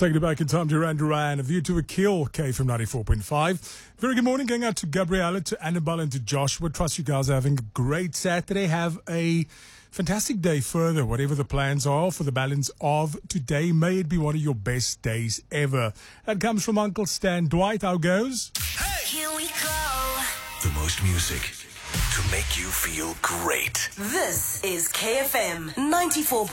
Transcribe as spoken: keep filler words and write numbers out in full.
Taking it back in time, Duran Duran, A View to a Kill, K from ninety-four point five. Very good morning, going out to Gabriella, to Annabelle, and to Joshua. Trust you guys are having a great Saturday. Have a fantastic day further, whatever the plans are for the balance of today. May it be one of your best days ever. That comes from Uncle Stan. Dwight, how goes? Hey! Here we go. The most music to make you feel great. This is K F M ninety-four